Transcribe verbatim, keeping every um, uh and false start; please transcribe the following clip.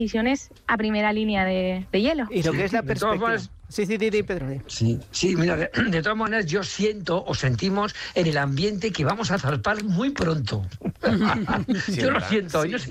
decisiones a primera línea de, de hielo. Y lo que es la De todas perspectiva. maneras- Sí, sí, di, di, Pedro. di. Sí, sí, mira, de, de todas maneras yo siento o sentimos en el ambiente que vamos a zarpar muy pronto. Sí, Yo lo ¿verdad? siento, y no sé